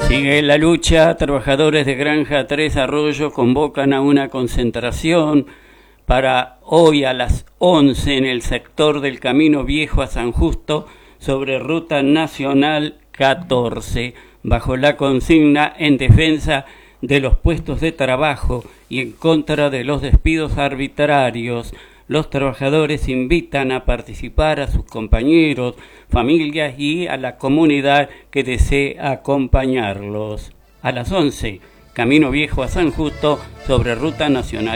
Sigue la lucha, trabajadores de Granja Tres Arroyos convocan a una concentración para hoy a las 11 en el sector del Camino Viejo a San Justo sobre Ruta Nacional 14, bajo la consigna en defensa de los puestos de trabajo y en contra de los despidos arbitrarios. Los trabajadores invitan a participar a sus compañeros, familias y a la comunidad que desee acompañarlos. A las 11, Camino Viejo a San Justo sobre Ruta Nacional.